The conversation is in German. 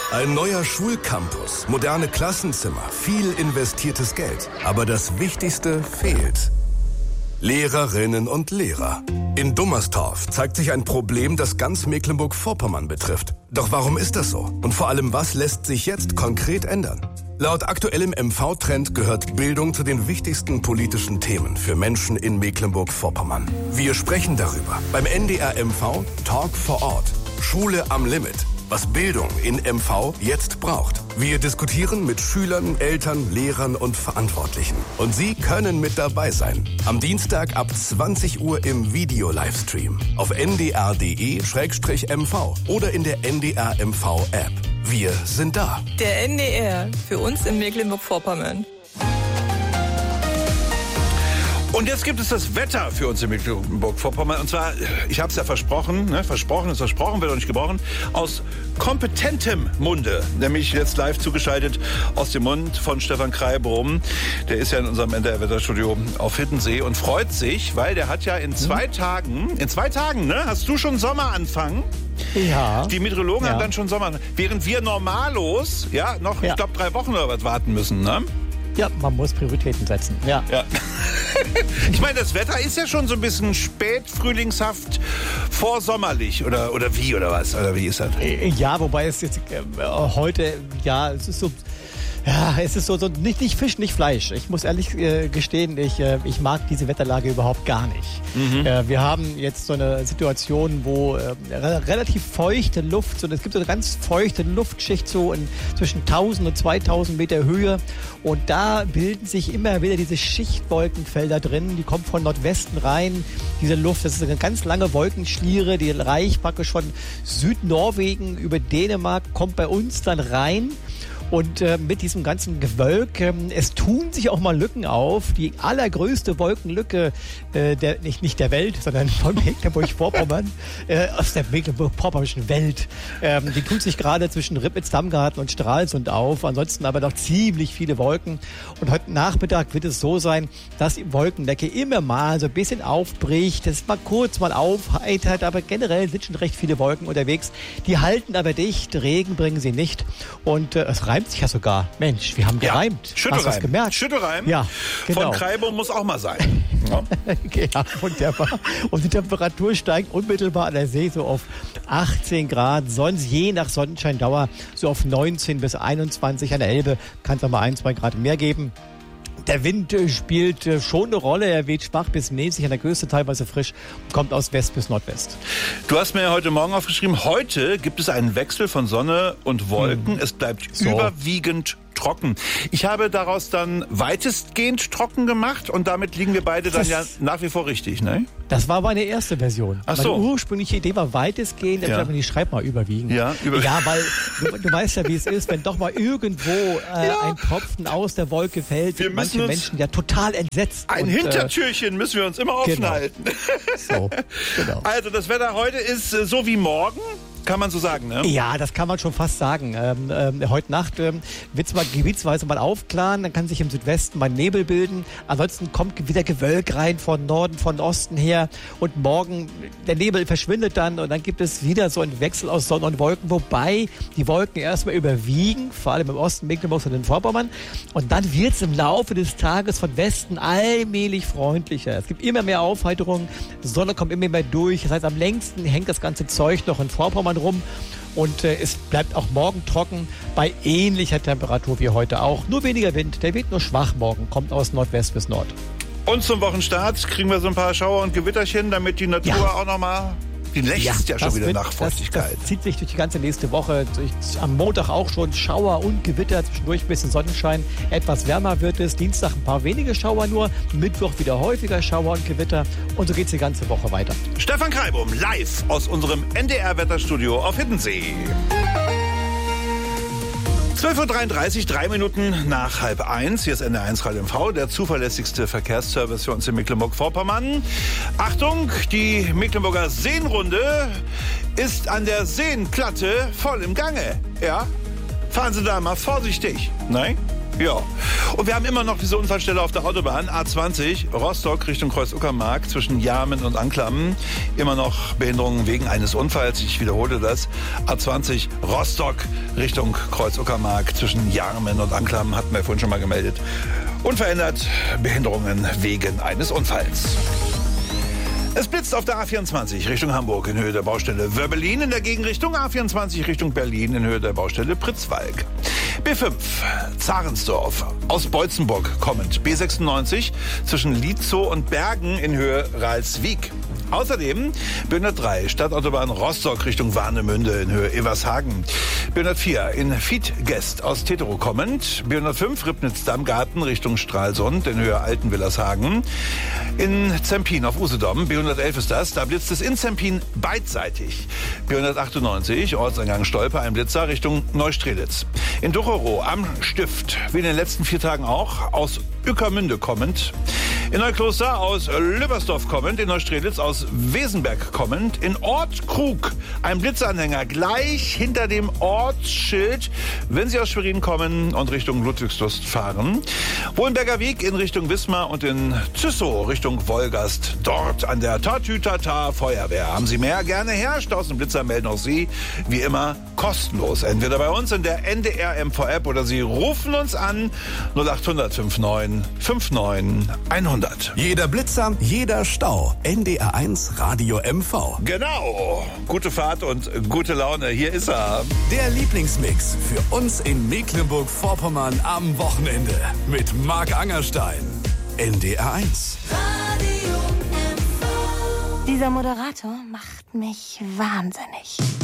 Ein neuer Schulcampus, moderne Klassenzimmer, viel investiertes Geld. Aber das Wichtigste fehlt. Lehrerinnen und Lehrer. In Dummerstorf zeigt sich ein Problem, das ganz Mecklenburg-Vorpommern betrifft. Doch warum ist das so? Und vor allem, was lässt sich jetzt konkret ändern? Laut aktuellem MV-Trend gehört Bildung zu den wichtigsten politischen Themen für Menschen in Mecklenburg-Vorpommern. Wir sprechen darüber beim NDR MV Talk vor Ort. Schule am Limit. Was Bildung in MV jetzt braucht. Wir diskutieren mit Schülern, Eltern, Lehrern und Verantwortlichen. Und Sie können mit dabei sein. Am Dienstag ab 20 Uhr im Video-Livestream. Auf ndr.de/mv oder in der NDR MV-App. Wir sind da. Der NDR, für uns in Mecklenburg-Vorpommern. Und jetzt gibt es das Wetter für uns in Mecklenburg-Vorpommern. Und zwar, ich habe es ja versprochen, versprochen ist versprochen, wird auch nicht gebrochen, aus kompetentem Munde. Nämlich jetzt live zugeschaltet aus dem Mund von Stefan Kreibohm. Der ist ja in unserem NDR-Wetterstudio auf Hiddensee und freut sich, weil der hat ja in 2 Tagen, hast du schon Sommeranfang? Ja. Die Meteorologen haben dann schon Sommer. Während wir normallos, ich glaube 3 Wochen oder was warten müssen, ne? Ja, man muss Prioritäten setzen. Ja. Ich meine, das Wetter ist ja schon so ein bisschen spätfrühlingshaft vorsommerlich oder wie oder was? Oder wie ist das? Ja, wobei es jetzt heute, es ist so... Ja, es ist so nicht Fisch, nicht Fleisch. Ich muss ehrlich gestehen, ich mag diese Wetterlage überhaupt gar nicht. Wir haben jetzt so eine Situation, wo relativ feuchte Luft, es gibt so eine ganz feuchte Luftschicht so zwischen 1000 und 2000 Meter Höhe. Und da bilden sich immer wieder diese Schichtwolkenfelder drin. Die kommen von Nordwesten rein. Diese Luft, das ist eine ganz lange Wolkenschliere, die reicht praktisch von Südnorwegen über Dänemark, kommt bei uns dann rein. Und mit diesem ganzen Gewölk, es tun sich auch mal Lücken auf. Die allergrößte Wolkenlücke, nicht der Welt, sondern von Mecklenburg-Vorpommern, aus der Mecklenburg-Vorpommernischen Welt, die tut sich gerade zwischen Ribnitz-Damgarten und Stralsund auf. Ansonsten aber noch ziemlich viele Wolken. Und heute Nachmittag wird es so sein, dass die Wolkendecke immer mal so ein bisschen aufbricht, das mal kurz mal aufheitert, aber generell sind schon recht viele Wolken unterwegs. Die halten aber dicht, Regen bringen sie nicht. Und es reimt sich ja sogar. Mensch, wir haben gereimt. Schüttelreim. Hast du das gemerkt? Schüttelreim. Ja, genau. Von Kreibohm muss auch mal sein. Ja. Ja, wunderbar. Und die Temperatur steigt unmittelbar an der See so auf 18 Grad. Sonst je nach Sonnenscheindauer so auf 19 bis 21. An der Elbe kann es noch mal 1-2 Grad mehr geben. Der Wind spielt schon eine Rolle. Er weht schwach bis mäßig, an der Küste teilweise frisch, kommt aus West bis Nordwest. Du hast mir heute Morgen aufgeschrieben, heute gibt es einen Wechsel von Sonne und Wolken. Es bleibt überwiegend trocken. Ich habe daraus dann weitestgehend trocken gemacht und damit liegen wir beide dann ja nach wie vor richtig, ne? Das war meine erste Version. Ach so. Meine ursprüngliche Idee war weitestgehend, ich schreibe mal überwiegend. Ja, weil du weißt ja, wie es ist, wenn doch mal irgendwo ein Tropfen aus der Wolke fällt, sind manche Menschen ja total entsetzt. Ein Hintertürchen müssen wir uns immer offen halten. So, genau. Also das Wetter heute ist so wie morgen. Kann man so sagen, ne? Ja, das kann man schon fast sagen. Heute Nacht wird es mal gebietsweise mal aufklaren, dann kann sich im Südwesten mal Nebel bilden. Ansonsten kommt wieder Gewölk rein von Norden, von Osten her. Und morgen, der Nebel verschwindet dann und dann gibt es wieder so einen Wechsel aus Sonne und Wolken, wobei die Wolken erstmal überwiegen, vor allem im Osten Mecklenburgs und den Vorpommern. Und dann wird es im Laufe des Tages von Westen allmählich freundlicher. Es gibt immer mehr Aufheiterung, die Sonne kommt immer mehr durch. Das heißt, am längsten hängt das ganze Zeug noch in Vorpommern rum und es bleibt auch morgen trocken bei ähnlicher Temperatur wie heute auch. Nur weniger Wind, der weht nur schwach morgen, kommt aus Nordwest bis Nord. Und zum Wochenstart kriegen wir so ein paar Schauer und Gewitterchen, damit die Natur auch nochmal... Die lechzt ja schon wieder nach Feuchtigkeit. Das zieht sich durch die ganze nächste Woche. Am Montag auch schon Schauer und Gewitter, zwischendurch ein bisschen Sonnenschein. Etwas wärmer wird es. Dienstag ein paar wenige Schauer nur. Mittwoch wieder häufiger Schauer und Gewitter. Und so geht es die ganze Woche weiter. Stefan Kreibohm, live aus unserem NDR-Wetterstudio auf Hiddensee. 12.33 Uhr, 3 Minuten nach 12:30. Hier ist NDR1 Radio MV, der zuverlässigste Verkehrsservice für uns in Mecklenburg-Vorpommern. Achtung, die Mecklenburger Seenrunde ist an der Seenplatte voll im Gange. Ja, fahren Sie da mal vorsichtig. Nein? Ja, und wir haben immer noch diese Unfallstelle auf der Autobahn A20 Rostock Richtung Kreuz-Uckermark zwischen Jarmen und Anklam. Immer noch Behinderungen wegen eines Unfalls. Ich wiederhole das. A20 Rostock Richtung Kreuz-Uckermark zwischen Jarmen und Anklam, hatten wir vorhin schon mal gemeldet. Unverändert Behinderungen wegen eines Unfalls. Es blitzt auf der A24 Richtung Hamburg in Höhe der Baustelle Wörbelin, in der Gegenrichtung A24 Richtung Berlin in Höhe der Baustelle Pritzwalk. B5 Zarensdorf aus Beutzenburg kommend. B96 zwischen Lietzow und Bergen in Höhe Ralswiek. Außerdem B103 Stadtautobahn Rostock Richtung Warnemünde in Höhe Evershagen. B104 in Fietgest aus Tetero kommend. B105 Ribnitz-Dammgarten Richtung Stralsund in Höhe Altenwillershagen. In Zempin auf Usedom, B111 ist das, da blitzt es in Zempin beidseitig. B198 Ortseingang Stolpe, ein Blitzer Richtung Neustrelitz. In Ducherow am Stift, wie in den letzten 4 Tagen auch, aus Ueckermünde kommend. In Neukloster aus Lübbersdorf kommend, in Neustrelitz aus Wesenberg kommend, in Ortkrug ein Blitzanhänger gleich hinter dem Ortsschild, wenn Sie aus Schwerin kommen und Richtung Ludwigslust fahren. Wohlenberger Weg in Richtung Wismar und in Züssow Richtung Wolgast. Dort an der Tatütata Feuerwehr. Haben Sie mehr? Gerne her. Blitzer melden auch Sie, wie immer, kostenlos. Entweder bei uns in der NDR MV-App oder Sie rufen uns an 0800 59 59 100. Jeder Blitzer, jeder Stau. NDR1 Radio MV. Genau. Gute Fahrt und gute Laune. Hier ist er. Der Lieblingsmix für uns in Mecklenburg-Vorpommern am Wochenende. Mit Marc Angerstein. NDR1. Dieser Moderator macht mich wahnsinnig.